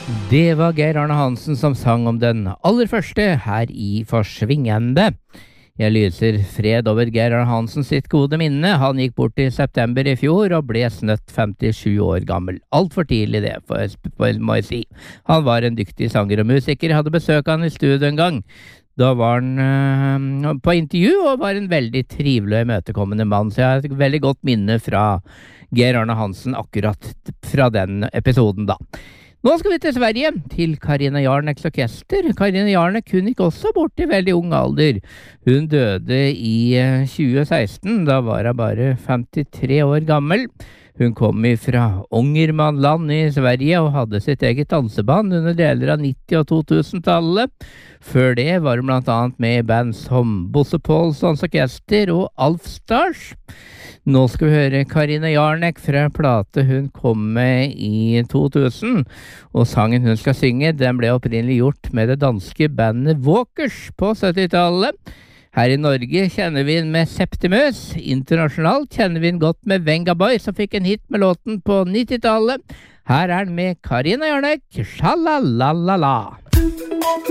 Det var Geir Arne Hansen som sang om den aller første her i Forsvingende. Jeg lyser fred over Geir Arne Hansen sitt gode minne. Han gikk bort i september i fjor og ble snøtt 57 år gammel. Alt for tidlig det, må jeg si. Han var en dyktig sanger og musiker. Jeg hadde besøk av han i studio en gang. Da var han på intervju og var en veldig trivelig og imøtekommende mann. Så jeg har et veldig godt minne fra Geir Arne Hansen akkurat fra den episoden da. Nå skal vi til Sverige, til Carina Jarneks orkester. Carina Jarnek, hun gikk også bort i veldig ung alder. Hun døde i 2016, da var hun bare 53 år gammel. Hun kom fra Ångermanland i Sverige og hadde sitt eget danseband under deler av 90- og 2000-tallet. Før det var hun blant annet med i band som Bosse Paulssons orkester og Alf Stars. Nå skal vi høre Carina Jarnek fra plate hun kom med i 2000, og sangen hun skal synge, den ble opprinnelig gjort med det danske bandet Walkers på 70-tallet. Her i Norge kjenner vi den med Septimus, internasjonalt kjenner vi den godt med Venga Boy, som fikk en hit med låten på 90-tallet. Her er den med Carina Jarnek, Sjalalala.